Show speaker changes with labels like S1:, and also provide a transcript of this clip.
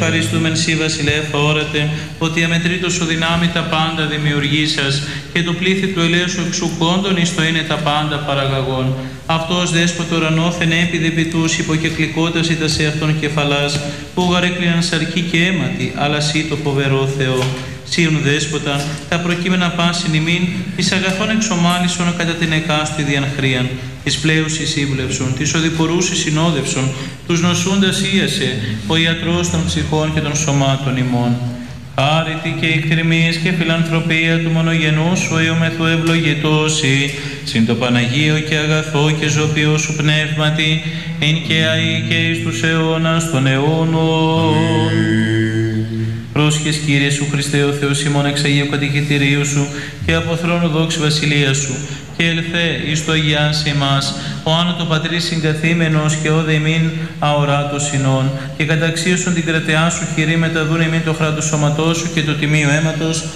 S1: ευχαριστούμεν σοι βασιλεύ όρατε, ότι αμετρήτως ο δυνάμει τα πάντα δημιουργήσας και το πλήθη του ελέους εξουκόντων εις το είναι τα πάντα παραγαγών. Αυτός δέσποτο ουρανόθεν έπιδε επί τους υποκεκλικότας ήταν σε αυτόν κεφαλάς, που γαρέκλειναν σαρκή και αίματι, αλλά σύ το φοβερό Θεό. Σύουν δέσποτα, τα προκείμενα πάσιν ημίν, εις αγαθών εξομάλισον κατά την εκάστοτε διανχρίαν, εις πλέουσις σύμβλευσον, τις οδηπορούσις συνόδευσον, τους νοσούντας ίασε, ο ιατρός των ψυχών και των σωμάτων ημών. Χάρητη και εκτιμής και φιλανθρωπία του μονογενού σου εωμεθού ευλογητώσει, συν το Παναγίο και αγαθό και ζωπιό σου πνεύματι, εν και αεί και εις τους αιώνας των αιώνων. Πρόσχες Κύριε σου Χριστέ ο Θεός ημών εξ Αγίου Κατοικητηρίου σου και από θρόνου δόξη βασιλεία σου, και ελθέ εις το αγιάσει εμάς, ο άνωτο πατρίς συγκαθήμενος και όδε ημίν αοράτος συνών, και καταξίωσον την κρατεά σου χειρή μεταδούν ημίν το χράτος σώματός σου και το τιμίο αίματος,